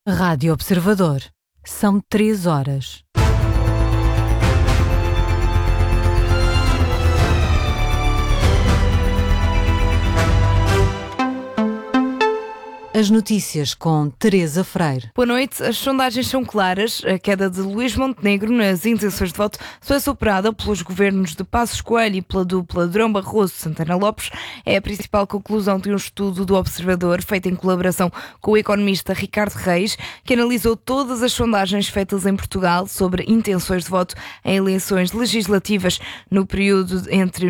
Rádio Observador. São 3 horas. As notícias com Teresa Freire. Boa noite. As sondagens são claras. A queda de Luís Montenegro nas intenções de voto só é superada pelos governos de Passos Coelho e pela dupla Durão Barroso-Santana Lopes. É a principal conclusão de um estudo do Observador feito em colaboração com o economista Ricardo Reis, que analisou todas as sondagens feitas em Portugal sobre intenções de voto em eleições legislativas no período entre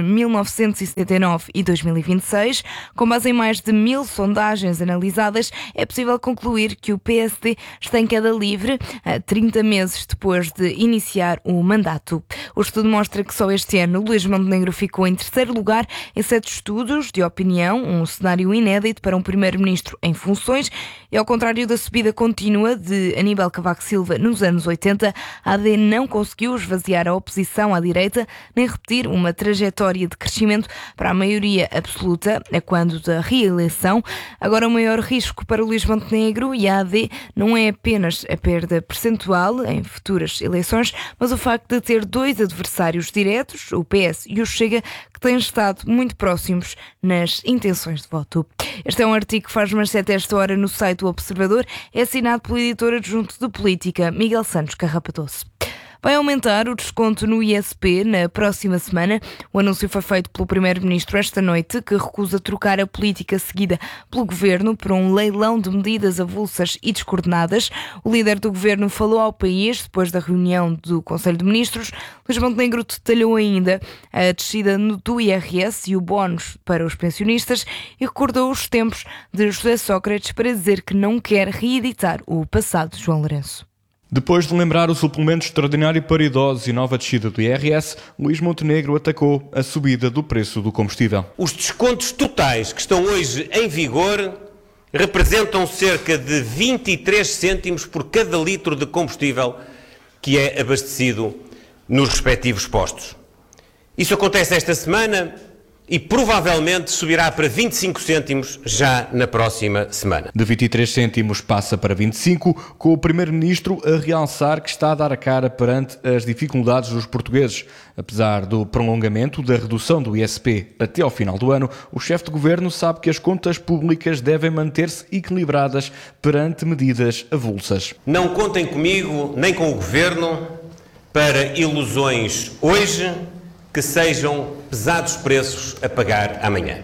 1979 e 2026. Com base em mais de 1000 sondagens analisadas, é possível concluir que o PSD está em queda livre 30 meses depois de iniciar o mandato. O estudo mostra que só este ano Luís Montenegro ficou em terceiro lugar em 7 estudos de opinião, um cenário inédito para um primeiro-ministro em funções, e ao contrário da subida contínua de Aníbal Cavaco Silva nos anos 80, a AD não conseguiu esvaziar a oposição à direita nem repetir uma trajetória de crescimento para a maioria absoluta a quando da reeleição. Agora, o maior risco para Luís Montenegro e a AD não é apenas a perda percentual em futuras eleições, mas o facto de ter 2 adversários diretos, o PS e o Chega, que têm estado muito próximos nas intenções de voto. Este é um artigo que faz manchete esta hora no site do Observador. É assinado pelo editor adjunto de Política, Miguel Santos Carrapatoso. Vai aumentar o desconto no ISP na próxima semana. O anúncio foi feito pelo Primeiro-Ministro esta noite, que recusa trocar a política seguida pelo Governo por um leilão de medidas avulsas e descoordenadas. O líder do Governo falou ao país depois da reunião do Conselho de Ministros. Luís Montenegro detalhou ainda a descida do IRS e o bónus para os pensionistas e recordou os tempos de José Sócrates para dizer que não quer reeditar o passado de João Lourenço. Depois de lembrar o suplemento extraordinário para idosos e nova descida do IRS, Luís Montenegro atacou a subida do preço do combustível. Os descontos totais que estão hoje em vigor representam cerca de 23 cêntimos por cada litro de combustível que é abastecido nos respectivos postos. Isso acontece esta semana e provavelmente subirá para 25 cêntimos já na próxima semana. De 23 cêntimos passa para 25, com o Primeiro-Ministro a realçar que está a dar a cara perante as dificuldades dos portugueses. Apesar do prolongamento da redução do ISP até ao final do ano, o chefe de governo sabe que as contas públicas devem manter-se equilibradas perante medidas avulsas. Não contem comigo nem com o governo para ilusões hoje que sejam pesados preços a pagar amanhã.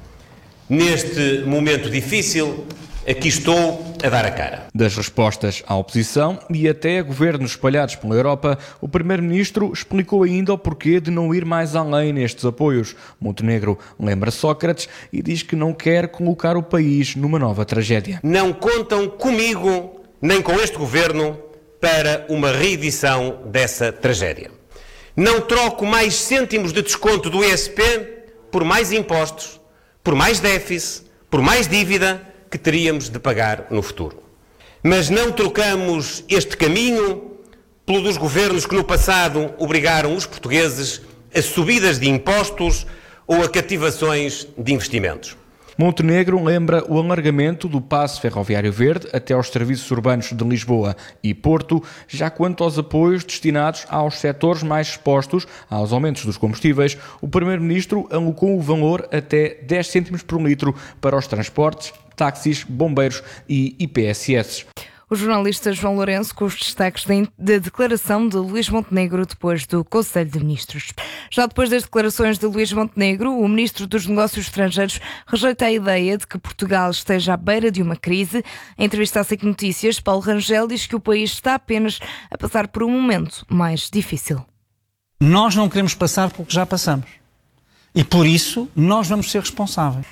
Neste momento difícil, aqui estou a dar a cara. Das respostas à oposição e até a governos espalhados pela Europa, o Primeiro-Ministro explicou ainda o porquê de não ir mais além nestes apoios. Montenegro lembra Sócrates e diz que não quer colocar o país numa nova tragédia. Não contam comigo, nem com este governo, para uma reedição dessa tragédia. Não troco mais cêntimos de desconto do ISP por mais impostos, por mais déficit, por mais dívida que teríamos de pagar no futuro. Mas não trocamos este caminho pelo dos governos que no passado obrigaram os portugueses a subidas de impostos ou a cativações de investimentos. Montenegro lembra o alargamento do passe ferroviário verde até aos serviços urbanos de Lisboa e Porto, já quanto aos apoios destinados aos setores mais expostos aos aumentos dos combustíveis, o Primeiro-Ministro alocou o valor até 10 cêntimos por litro para os transportes, táxis, bombeiros e IPSS. O jornalista João Lourenço com os destaques da declaração de Luís Montenegro depois do Conselho de Ministros. Já depois das declarações de Luís Montenegro, o Ministro dos Negócios Estrangeiros rejeita a ideia de que Portugal esteja à beira de uma crise. Em entrevista à SIC Notícias, Paulo Rangel diz que o país está apenas a passar por um momento mais difícil. Nós não queremos passar pelo que já passamos. E por isso nós vamos ser responsáveis.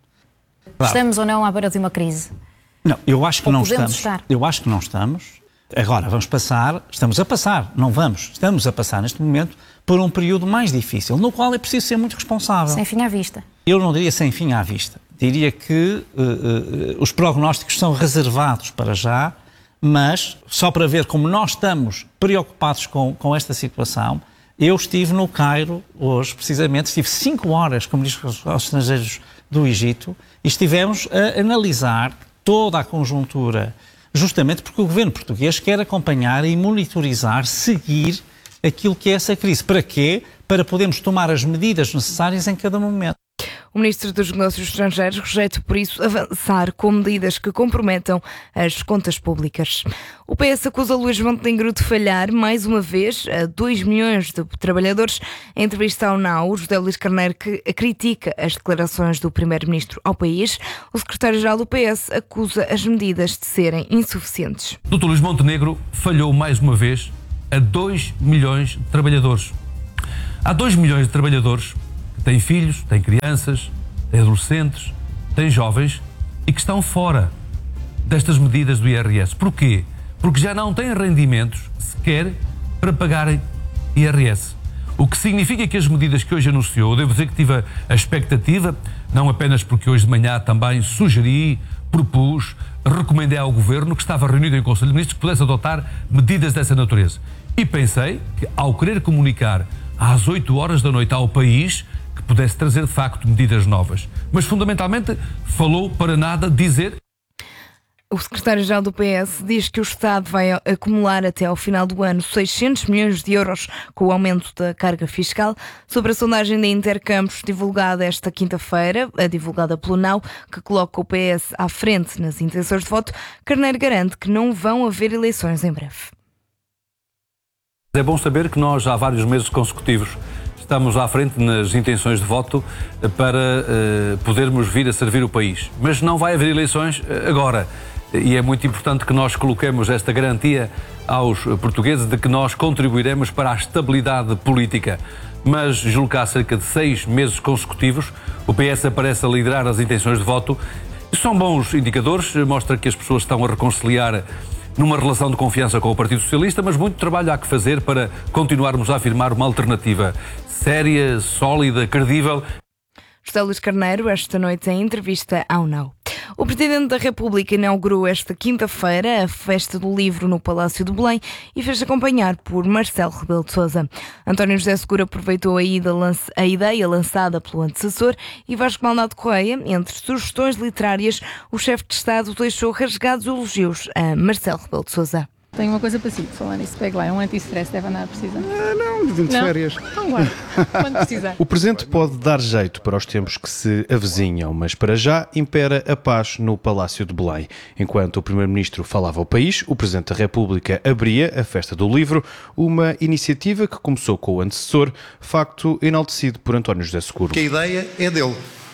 Estamos ou não à beira de uma crise? Não, eu acho que ou não podemos estamos. Estar? Eu acho que não estamos. Agora, estamos a passar, não vamos, estamos a passar neste momento por um período mais difícil, no qual é preciso ser muito responsável. Sem fim à vista. Eu não diria sem fim à vista. Diria que os prognósticos são reservados para já, mas só para ver como nós estamos preocupados com esta situação, eu estive no Cairo hoje, precisamente, estive 5 horas como Ministro aos Estrangeiros do Egito e estivemos a analisar toda a conjuntura justamente porque o governo português quer acompanhar e monitorizar, seguir aquilo que é essa crise. Para quê? Para podermos tomar as medidas necessárias em cada momento. O Ministro dos Negócios Estrangeiros rejeita, por isso, avançar com medidas que comprometam as contas públicas. O PS acusa Luís Montenegro de falhar, mais uma vez, a 2 milhões de trabalhadores. Em entrevista ao Now, José Luís Carneiro que critica as declarações do Primeiro-Ministro ao país. O Secretário-Geral do PS acusa as medidas de serem insuficientes. Dr. Luís Montenegro falhou, mais uma vez, a 2 milhões de trabalhadores. Há 2 milhões de trabalhadores que têm filhos, têm crianças, têm adolescentes, têm jovens e que estão fora destas medidas do IRS. Porquê? Porque já não têm rendimentos sequer para pagarem IRS. O que significa que as medidas que hoje anunciou, devo dizer que tive a expectativa, não apenas porque hoje de manhã também sugeri, propus, recomendei ao Governo, que estava reunido em Conselho de Ministros, que pudesse adotar medidas dessa natureza. E pensei que, ao querer comunicar às 8 horas da noite ao país, que pudesse trazer, de facto, medidas novas. Mas, fundamentalmente, falou para nada dizer... O secretário-geral do PS diz que o Estado vai acumular até ao final do ano 600 milhões de euros com o aumento da carga fiscal. Sobre a sondagem da Intercampos divulgada esta quinta-feira, divulgada pelo Now, que coloca o PS à frente nas intenções de voto, Carneiro garante que não vão haver eleições em breve. É bom saber que nós, há vários meses consecutivos, estamos à frente nas intenções de voto para podermos vir a servir o país. Mas não vai haver eleições agora. E é muito importante que nós coloquemos esta garantia aos portugueses de que nós contribuiremos para a estabilidade política. Mas, julgo que há cerca de 6 meses consecutivos, o PS aparece a liderar as intenções de voto. São bons indicadores, mostra que as pessoas estão a reconciliar numa relação de confiança com o Partido Socialista, mas muito trabalho há que fazer para continuarmos a afirmar uma alternativa séria, sólida, credível. José Luís Carneiro, esta noite em entrevista ao Now. O Presidente da República inaugurou esta quinta-feira a Festa do Livro no Palácio de Belém e fez acompanhar por Marcelo Rebelo de Sousa. António José Seguro aproveitou a ideia lançada pelo antecessor e Vasco Maldonado Correia, entre sugestões literárias, o chefe de Estado deixou rasgados elogios a Marcelo Rebelo de Sousa. Tenho uma coisa para si, falar nisso, pegue lá, é um anti-stress, deve andar precisando. Não, vim de férias. Então lá, quando precisar. O presente pode dar jeito para os tempos que se avizinham, mas para já impera a paz no Palácio de Belém. Enquanto o Primeiro-Ministro falava ao país, o Presidente da República abria a Festa do Livro, uma iniciativa que começou com o antecessor, facto enaltecido por António José Seguro. Que a ideia é dele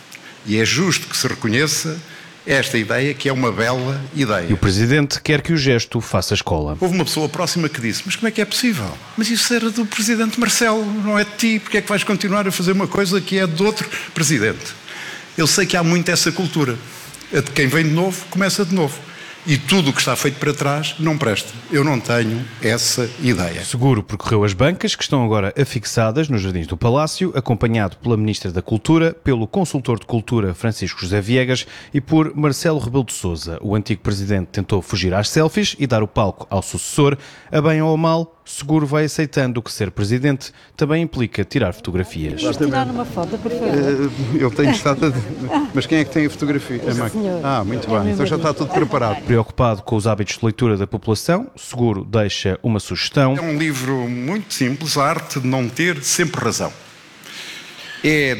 e é justo que se reconheça esta ideia, que é uma bela ideia. E o Presidente quer que o gesto faça escola. Houve uma pessoa próxima que disse, mas como é que é possível? Mas isso era do Presidente Marcelo, não é de ti, porque é que vais continuar a fazer uma coisa que é de outro Presidente? Eu sei que há muito essa cultura. A de quem vem de novo, começa de novo. E tudo o que está feito para trás não presta. Eu não tenho essa ideia. Seguro percorreu as bancas que estão agora afixadas nos jardins do Palácio, acompanhado pela Ministra da Cultura, pelo Consultor de Cultura Francisco José Viegas e por Marcelo Rebelo de Sousa. O antigo Presidente tentou fugir às selfies e dar o palco ao sucessor. A bem ou a mal, Seguro vai aceitando que ser Presidente também implica tirar fotografias. Vamos tirar uma foto, por favor. Eu tenho estado Mas quem é que tem a fotografia? Muito bem, então já está tudo preparado. Preocupado com os hábitos de leitura da população, Seguro deixa uma sugestão. É um livro muito simples, a arte de não ter sempre razão. É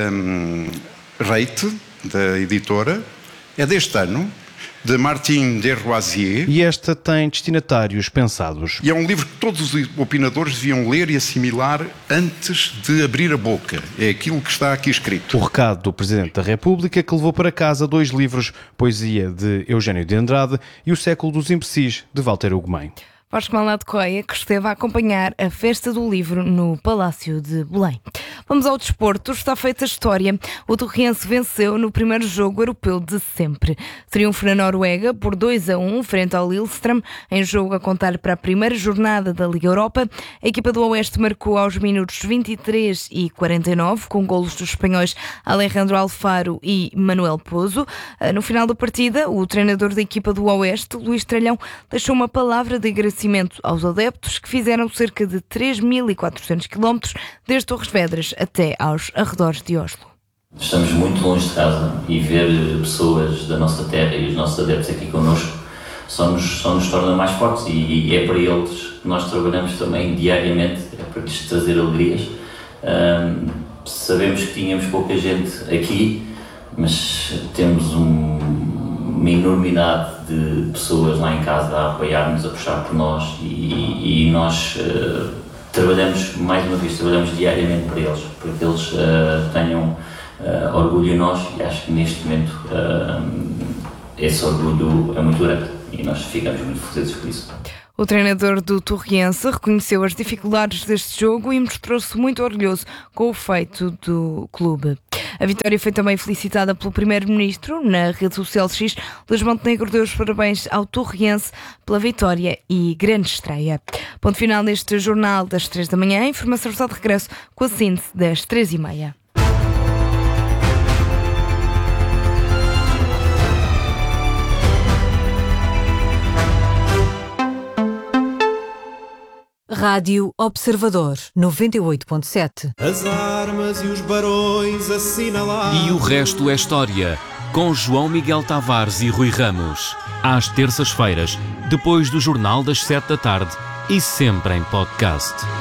da Reite, da editora, é deste ano, de Martin Desroisier. E esta tem destinatários pensados. E é um livro que todos os opinadores deviam ler e assimilar antes de abrir a boca. É aquilo que está aqui escrito. O recado do Presidente da República, que levou para casa 2 livros, Poesia de Eugênio de Andrade e O Século dos Imbecis, de Walter Ugumem. Vasco Maldonado Correia, que esteve a acompanhar a Festa do Livro no Palácio de Belém. Vamos ao desporto. Está feita a história. O Torrense venceu no primeiro jogo europeu de sempre. Triunfo na Noruega por 2-1 frente ao Lillestrøm, em jogo a contar para a primeira jornada da Liga Europa. A equipa do Oeste marcou aos minutos 23 e 49, com golos dos espanhóis Alejandro Alfaro e Manuel Pozo. No final da partida, o treinador da equipa do Oeste, Luís Tralhão, deixou uma palavra de agradecimento aos adeptos que fizeram cerca de 3.400 km desde Torres Vedras até aos arredores de Oslo. Estamos muito longe de casa e ver pessoas da nossa terra e os nossos adeptos aqui connosco só nos torna mais fortes e é para eles que nós trabalhamos também diariamente, é para lhes trazer alegrias. Sabemos que tínhamos pouca gente aqui, mas temos uma enormidade de pessoas lá em casa a apoiar-nos, a puxar por nós e nós trabalhamos, mais uma vez, trabalhamos diariamente para eles, para que eles tenham orgulho em nós, e acho que neste momento esse orgulho é muito grande e nós ficamos muito felizes por isso. O treinador do Torriense reconheceu as dificuldades deste jogo e mostrou-se muito orgulhoso com o feito do clube. A vitória foi também felicitada pelo Primeiro-Ministro. Na rede social X, Luís Montenegro deu os parabéns ao Torriense pela vitória e grande estreia. Ponto final neste jornal das 3 da manhã. Informação está de regresso com a síntese das 3h30. Rádio Observador 98.7. As armas e os barões assinalados. E o resto é história, com João Miguel Tavares e Rui Ramos. Às terças-feiras, depois do Jornal das 7 da tarde e sempre em podcast.